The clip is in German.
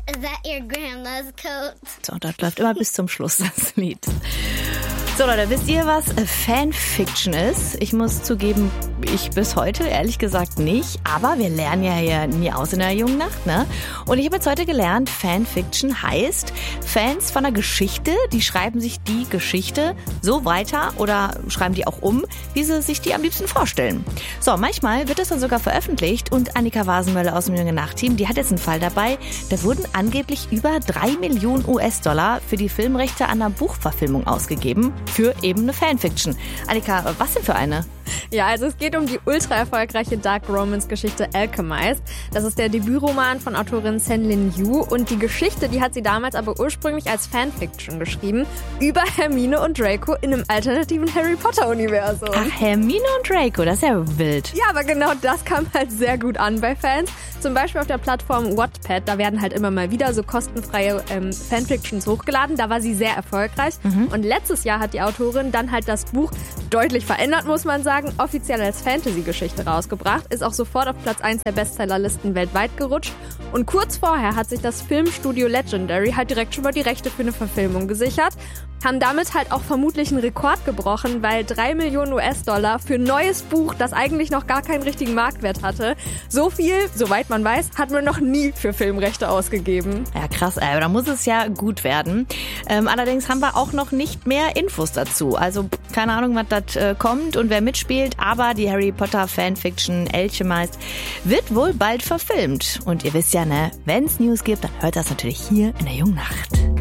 Is that your grandma's coat? So, dort läuft immer bis zum Schluss das Lied. So Leute, wisst ihr, was Fanfiction ist? Ich muss zugeben, ich bis heute ehrlich gesagt nicht, aber wir lernen ja hier nie aus in der jungen Nacht, ne? Und ich habe jetzt heute gelernt, Fanfiction heißt, Fans von einer Geschichte, die schreiben sich die Geschichte so weiter oder schreiben die auch um, wie sie sich die am liebsten vorstellen. So, manchmal wird das dann sogar veröffentlicht und Annika Wasenmöller aus dem Junge Nacht-Team, die hat jetzt einen Fall dabei, da wurden angeblich über 3 Millionen US-Dollar für die Filmrechte an einer Buchverfilmung ausgegeben. Für eben eine Fanfiction. Annika, was denn für eine? Ja, also es geht um die ultra erfolgreiche Dark Romance Geschichte Alchemist. Das ist der Debütroman von Autorin Sen-Lin Yu und die Geschichte, die hat sie damals aber ursprünglich als Fanfiction geschrieben über Hermine und Draco in einem alternativen Harry Potter Universum. Ach, Hermine und Draco, das ist ja wild. Ja, aber genau das kam halt sehr gut an bei Fans. Zum Beispiel auf der Plattform Wattpad, da werden halt immer mal wieder so kostenfreie Fanfictions hochgeladen. Da war sie sehr erfolgreich. Und letztes Jahr hat die Autorin dann halt das Buch deutlich verändert, muss man sagen, offiziell als Fantasy-Geschichte rausgebracht, ist auch sofort auf Platz 1 der Bestsellerlisten weltweit gerutscht. Und kurz vorher hat sich das Filmstudio Legendary halt direkt schon mal die Rechte für eine Verfilmung gesichert. Haben damit halt auch vermutlich einen Rekord gebrochen, weil 3 Millionen US-Dollar für ein neues Buch, das eigentlich noch gar keinen richtigen Marktwert hatte. So viel, soweit man weiß, hat man noch nie für Filmrechte ausgegeben. Ja, krass, aber da muss es ja gut werden. Allerdings haben wir auch noch nicht mehr Infos dazu. Also keine Ahnung, was das kommt und wer mitspielt, aber die Harry Potter Fanfiction Alchemist wird wohl bald verfilmt. Und ihr wisst ja, ne, wenn es News gibt, dann hört das natürlich hier in der Jungen Nacht.